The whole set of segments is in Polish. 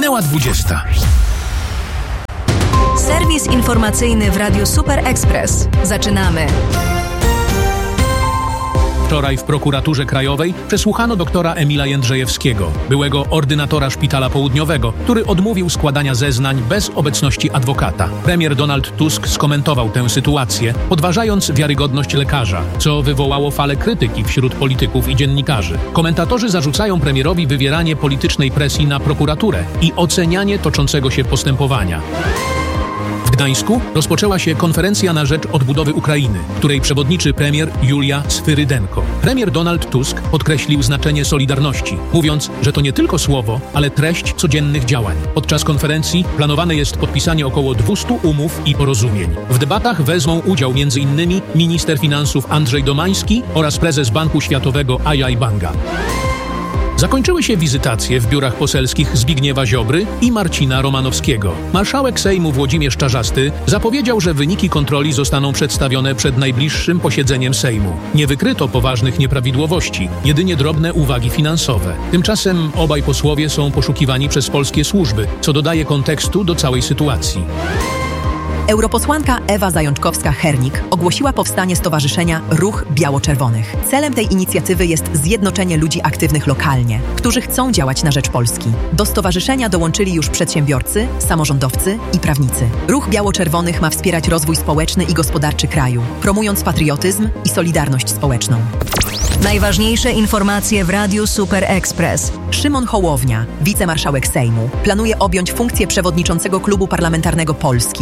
Minęła 20. Serwis informacyjny w Radiu Super Express. Zaczynamy. Wczoraj w prokuraturze krajowej przesłuchano doktora Emila Jędrzejewskiego, byłego ordynatora Szpitala Południowego, który odmówił składania zeznań bez obecności adwokata. Premier Donald Tusk skomentował tę sytuację, podważając wiarygodność lekarza, co wywołało falę krytyki wśród polityków i dziennikarzy. Komentatorzy zarzucają premierowi wywieranie politycznej presji na prokuraturę i ocenianie toczącego się postępowania. W Gdańsku rozpoczęła się konferencja na rzecz odbudowy Ukrainy, której przewodniczy premier Julia Swyrydenko. Premier Donald Tusk podkreślił znaczenie solidarności, mówiąc, że to nie tylko słowo, ale treść codziennych działań. Podczas konferencji planowane jest podpisanie około 200 umów i porozumień. W debatach wezmą udział m.in. minister finansów Andrzej Domański oraz prezes Banku Światowego Ajay Banga. Zakończyły się wizytacje w biurach poselskich Zbigniewa Ziobry i Marcina Romanowskiego. Marszałek Sejmu Włodzimierz Czarzasty zapowiedział, że wyniki kontroli zostaną przedstawione przed najbliższym posiedzeniem Sejmu. Nie wykryto poważnych nieprawidłowości, jedynie drobne uwagi finansowe. Tymczasem obaj posłowie są poszukiwani przez polskie służby, co dodaje kontekstu do całej sytuacji. Europosłanka Ewa Zajączkowska-Hernik ogłosiła powstanie stowarzyszenia Ruch Biało-Czerwonych. Celem tej inicjatywy jest zjednoczenie ludzi aktywnych lokalnie, którzy chcą działać na rzecz Polski. Do stowarzyszenia dołączyli już przedsiębiorcy, samorządowcy i prawnicy. Ruch Biało-Czerwonych ma wspierać rozwój społeczny i gospodarczy kraju, promując patriotyzm i solidarność społeczną. Najważniejsze informacje w Radiu Super Express. Szymon Hołownia, wicemarszałek Sejmu, planuje objąć funkcję przewodniczącego Klubu Parlamentarnego Polski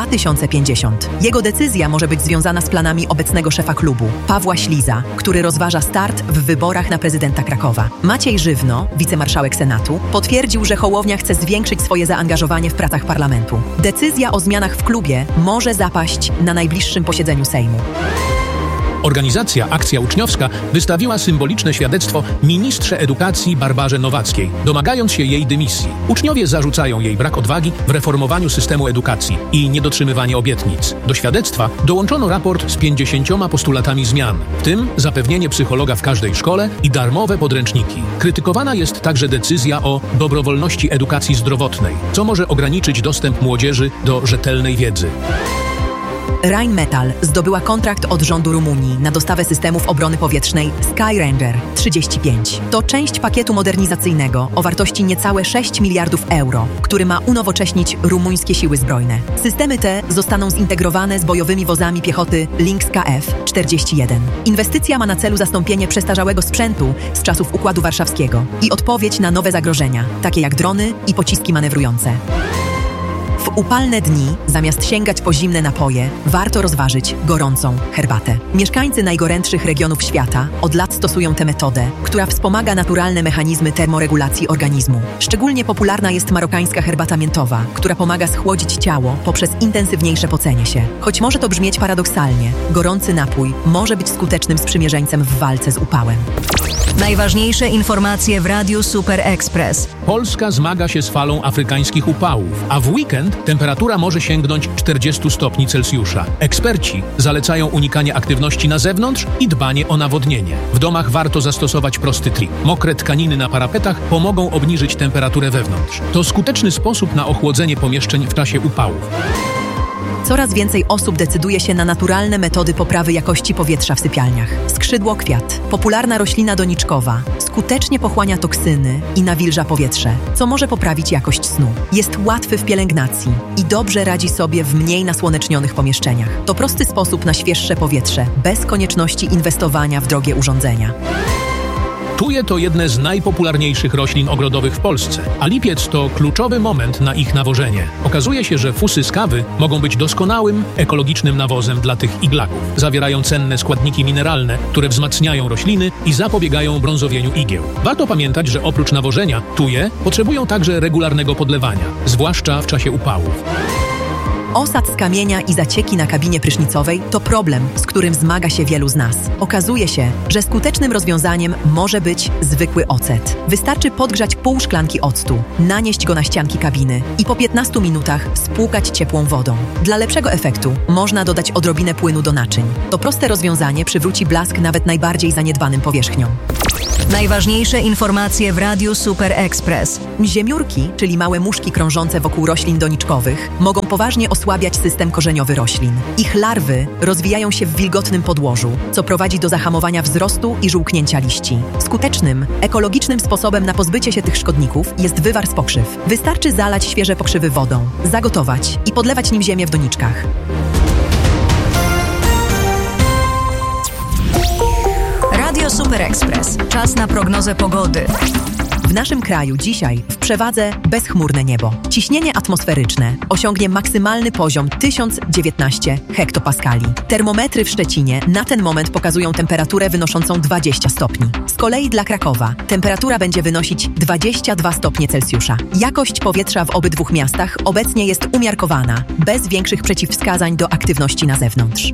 2050. Jego decyzja może być związana z planami obecnego szefa klubu, Pawła Śliza, który rozważa start w wyborach na prezydenta Krakowa. Maciej Żywno, wicemarszałek Senatu, potwierdził, że Hołownia chce zwiększyć swoje zaangażowanie w pracach parlamentu. Decyzja o zmianach w klubie może zapaść na najbliższym posiedzeniu Sejmu. Organizacja Akcja Uczniowska wystawiła symboliczne świadectwo ministrze edukacji Barbarze Nowackiej, domagając się jej dymisji. Uczniowie zarzucają jej brak odwagi w reformowaniu systemu edukacji i niedotrzymywanie obietnic. Do świadectwa dołączono raport z 50 postulatami zmian, w tym zapewnienie psychologa w każdej szkole i darmowe podręczniki. Krytykowana jest także decyzja o dobrowolności edukacji zdrowotnej, co może ograniczyć dostęp młodzieży do rzetelnej wiedzy. Rheinmetall zdobyła kontrakt od rządu Rumunii na dostawę systemów obrony powietrznej Skyranger 35. To część pakietu modernizacyjnego o wartości niecałe 6 miliardów euro, który ma unowocześnić rumuńskie siły zbrojne. Systemy te zostaną zintegrowane z bojowymi wozami piechoty Lynx KF-41. Inwestycja ma na celu zastąpienie przestarzałego sprzętu z czasów Układu Warszawskiego i odpowiedź na nowe zagrożenia, takie jak drony i pociski manewrujące. W upalne dni, zamiast sięgać po zimne napoje, warto rozważyć gorącą herbatę. Mieszkańcy najgorętszych regionów świata od lat stosują tę metodę, która wspomaga naturalne mechanizmy termoregulacji organizmu. Szczególnie popularna jest marokańska herbata miętowa, która pomaga schłodzić ciało poprzez intensywniejsze pocenie się. Choć może to brzmieć paradoksalnie, gorący napój może być skutecznym sprzymierzeńcem w walce z upałem. Najważniejsze informacje w Radiu Super Express. Polska zmaga się z falą afrykańskich upałów, a w weekend temperatura może sięgnąć 40 stopni Celsjusza. Eksperci zalecają unikanie aktywności na zewnątrz i dbanie o nawodnienie. W domach warto zastosować prosty trik. Mokre tkaniny na parapetach pomogą obniżyć temperaturę wewnątrz. To skuteczny sposób na ochłodzenie pomieszczeń w czasie upałów. Coraz więcej osób decyduje się na naturalne metody poprawy jakości powietrza w sypialniach. Skrzydłokwiat, popularna roślina doniczkowa, skutecznie pochłania toksyny i nawilża powietrze, co może poprawić jakość snu. Jest łatwy w pielęgnacji i dobrze radzi sobie w mniej nasłonecznionych pomieszczeniach. To prosty sposób na świeższe powietrze, bez konieczności inwestowania w drogie urządzenia. Tuje to jedne z najpopularniejszych roślin ogrodowych w Polsce, a lipiec to kluczowy moment na ich nawożenie. Okazuje się, że fusy z kawy mogą być doskonałym, ekologicznym nawozem dla tych iglaków. Zawierają cenne składniki mineralne, które wzmacniają rośliny i zapobiegają brązowieniu igieł. Warto pamiętać, że oprócz nawożenia tuje potrzebują także regularnego podlewania, zwłaszcza w czasie upałów. Osad z kamienia i zacieki na kabinie prysznicowej to problem, z którym zmaga się wielu z nas. Okazuje się, że skutecznym rozwiązaniem może być zwykły ocet. Wystarczy podgrzać pół szklanki octu, nanieść go na ścianki kabiny i po 15 minutach spłukać ciepłą wodą. Dla lepszego efektu można dodać odrobinę płynu do naczyń. To proste rozwiązanie przywróci blask nawet najbardziej zaniedbanym powierzchniom. Najważniejsze informacje w Radiu Super Express. Ziemiórki, czyli małe muszki krążące wokół roślin doniczkowych, mogą poważnie osłabiać system korzeniowy roślin. Ich larwy rozwijają się w wilgotnym podłożu, co prowadzi do zahamowania wzrostu i żółknięcia liści. Skutecznym, ekologicznym sposobem na pozbycie się tych szkodników jest wywar z pokrzyw. Wystarczy zalać świeże pokrzywy wodą, zagotować i podlewać nim ziemię w doniczkach. Radio Super Express. Czas na prognozę pogody. W naszym kraju dzisiaj w przewadze bezchmurne niebo. Ciśnienie atmosferyczne osiągnie maksymalny poziom 1019 hektopaskali. Termometry w Szczecinie na ten moment pokazują temperaturę wynoszącą 20 stopni. Z kolei dla Krakowa temperatura będzie wynosić 22 stopnie Celsjusza. Jakość powietrza w obydwu miastach obecnie jest umiarkowana, bez większych przeciwwskazań do aktywności na zewnątrz.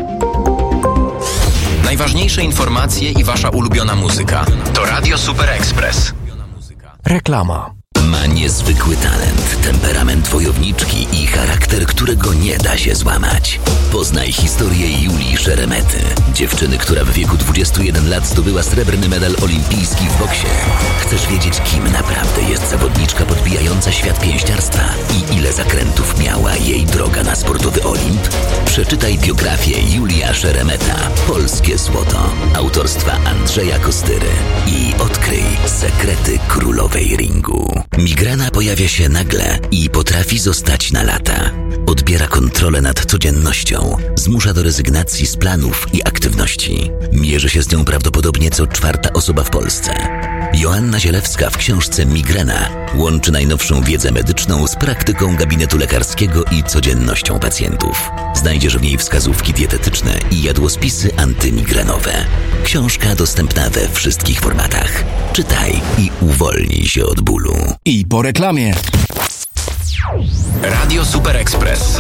Najważniejsze informacje i wasza ulubiona muzyka. To Radio Super Express. Reklama. Ma niezwykły talent, temperament wojowniczki i charakter, którego nie da się złamać. Poznaj historię Julii Szeremety, dziewczyny, która w wieku 21 lat zdobyła srebrny medal olimpijski w boksie. Chcesz wiedzieć, kim naprawdę jest zawodniczka podbijająca świat pięściarstwa i ile zakrętów miała jej droga na sportowy Olimp? Przeczytaj biografię Julia Szeremeta, Polskie Złoto, autorstwa Andrzeja Kostyry i odkryj sekrety królowej ringu. Migrena pojawia się nagle i potrafi zostać na lata. Odbiera kontrolę nad codziennością, zmusza do rezygnacji z planów i aktywności. Mierzy się z nią prawdopodobnie co czwarta osoba w Polsce. Joanna Zielewska w książce Migrena łączy najnowszą wiedzę medyczną z praktyką gabinetu lekarskiego i codziennością pacjentów. Znajdziesz w niej wskazówki dietetyczne i jadłospisy antymigrenowe. Książka dostępna we wszystkich formatach. Czytaj i uwolnij się od bólu. I po reklamie. Radio Super Express.